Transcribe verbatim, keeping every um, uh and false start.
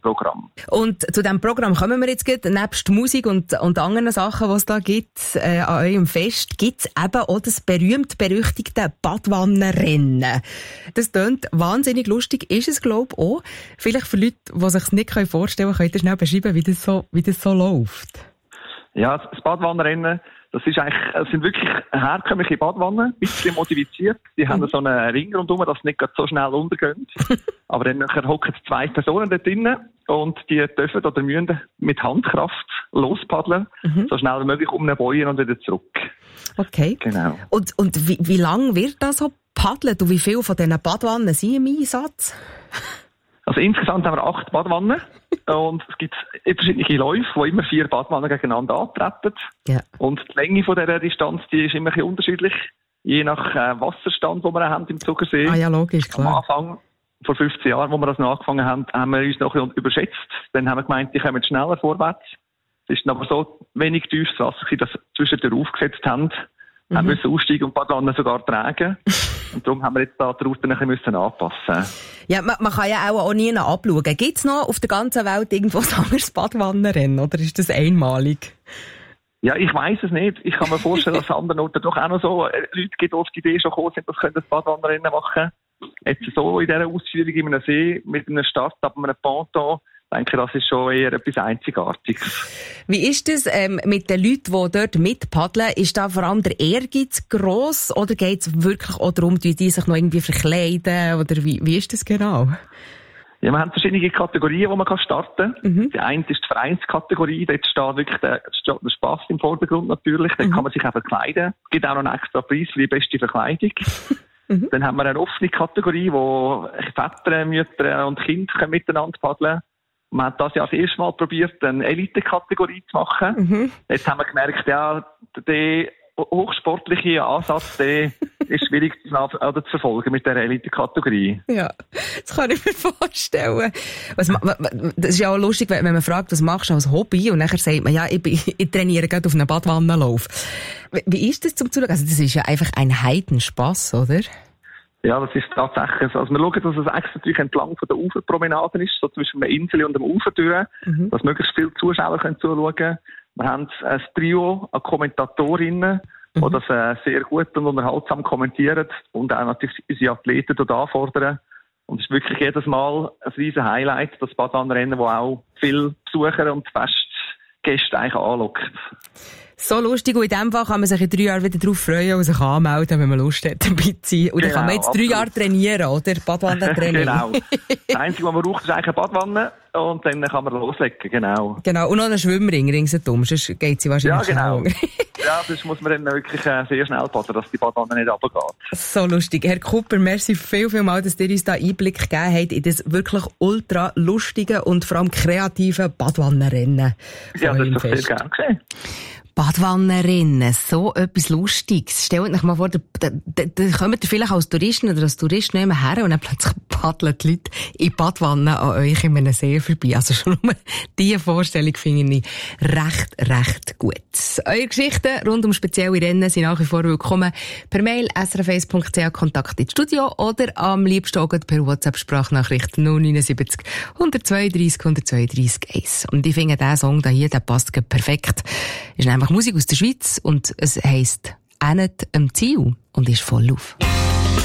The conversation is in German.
Programm. Und zu diesem Programm kommen wir jetzt gleich. Nebst Musik und, und anderen Sachen, die es da gibt, äh, an eurem Fest, gibt es eben auch das berühmt-berüchtigte Badwannenrennen. Das klingt wahnsinnig lustig, ist es, glaube ich, auch. Vielleicht für Leute, die sich es nicht vorstellen können, könnt ihr schnell beschreiben, wie das so, wie das so läuft. Ja, das Badwannenrennen, das ist eigentlich, es sind wirklich herkömmliche Badwannen, ein bisschen modifiziert. Die mhm. haben so einen Ring rundherum, dass sie nicht so schnell untergehen. Aber dann nachher hocken zwei Personen dort drinnen und die dürfen oder müssen mit Handkraft lospaddeln, mhm. so schnell wie möglich um eine Boje und wieder zurück. Okay. Genau. Und, und wie, wie lang wird das so paddelt und wie viele von diesen Badwannen sind im Einsatz? Also insgesamt haben wir acht Badwannen und es gibt verschiedene Läufe, wo immer vier Badwannen gegeneinander antreten. Ja. Und die Länge von dieser Distanz, die ist immer ein bisschen unterschiedlich, je nach äh, Wasserstand, den wir haben im Zugersee. Ah ja, logisch, klar. Am Anfang, vor fünfzehn Jahren, wo wir das noch angefangen haben, haben wir uns noch ein bisschen überschätzt. Dann haben wir gemeint, die kommen schneller vorwärts. Es ist aber so wenig tiefes Wasser, dass sie zwischendurch aufgesetzt haben. Mhm. Haben müssen aussteigen und die Badwannen sogar tragen. Und darum haben wir jetzt da die Route ein bisschen anpassen. Ja, man, man kann ja auch, auch nie abschauen. Gibt es noch auf der ganzen Welt irgendwo ein anderes Badwannenrennen? Oder ist das einmalig? Ja, ich weiss es nicht. Ich kann mir vorstellen, dass an anderen Orten doch auch noch so Leute gibt, die auf die Idee schon gekommen sind, dass sie das Badwannenrennen machen. Jetzt so in dieser Ausführung in einem See mit einem Start ab einem Ponton, ich denke, das ist schon eher etwas Einzigartiges. Wie ist das ähm, mit den Leuten, die dort mitpaddeln? Ist da vor allem der Ehrgeiz gross oder geht es wirklich auch darum, die, die sich noch irgendwie verkleiden? Oder wie, wie ist das genau? Ja, wir haben verschiedene Kategorien, die man starten kann. Mhm. Die eine ist die Vereinskategorie. Dort steht wirklich der, steht der Spass im Vordergrund natürlich. Dort mhm. kann man sich auch verkleiden. Es gibt auch noch einen extra Preis für die beste Verkleidung. Mhm. Dann haben wir eine offene Kategorie, wo Väter, Mütter und Kinder miteinander paddeln. Man hat das ja das erste Mal probiert, eine Elite-Kategorie zu machen. Mhm. Jetzt haben wir gemerkt, ja, der hochsportliche Ansatz, der ist schwierig zu, zu verfolgen mit der Elite-Kategorie. Ja, das kann ich mir vorstellen. Was, das ist ja auch lustig, wenn man fragt, was machst du als Hobby? Und nachher sagt man, ja, ich, ich trainiere gerade auf einem Badwannenlauf. Wie ist das zum Zuschauen? Also das ist ja einfach ein Heidenspass, oder? Ja, das ist tatsächlich so. Also wir schauen, dass es extra natürlich entlang von der Uferpromenaden ist, so zwischen der Insel und dem Ufer durch, mhm. dass möglichst viele Zuschauer können zuschauen können. Wir haben ein Trio an Kommentatorinnen, mhm. die das äh, sehr gut und unterhaltsam kommentieren und auch natürlich unsere Athleten dort anfordern. Und es ist wirklich jedes Mal ein riesen Highlight, das Badwannenrennen, das auch viele Besucher und Festgäste eigentlich anlockt. So lustig, und in dem Fall kann man sich in drei Jahren wieder darauf freuen und sich anmelden, wenn man Lust hat, dabei zu sein. Und dann genau, kann man jetzt absolut. drei Jahre trainieren, oder? Badwannentraining. Genau. Das Einzige, was man braucht, ist eigentlich eine Badwanne und dann kann man loslegen, genau. Genau, und noch einen Schwimmring ringsherum, sonst geht sie wahrscheinlich ja, genau. Ja, das muss man dann wirklich äh, sehr schnell paddeln, dass die Badwanne nicht runtergeht. So lustig. Herr Cooper, merci viel, viel mal, dass ihr uns da Einblick gegeben habt in das wirklich ultra lustige und vor allem kreative Badwannenrennen. Ja, das ist doch sehr gerne gesehen. Badwannenrennen, so etwas Lustiges. Stellt euch mal vor, da, da, da kommt ihr vielleicht als Touristen oder als Tourist nicht mehr her und dann plötzlich paddeln die Leute in Badwannen an euch in einem See vorbei. Also schon nur diese Vorstellung finde ich recht, recht gut. Eure Geschichten rund um spezielle Rennen sind nach wie vor willkommen per Mail s r f eins punkt c h Kontakt ins Studio oder am liebsten auch per WhatsApp-Sprachnachricht null neun sieben null, eins zwei drei null, eins zwei drei eins. Und ich finde, der Song da hier, der passt perfekt. Ist nämlich Musik aus der Schweiz und es heisst «Änet am Ziel» und ist voll auf.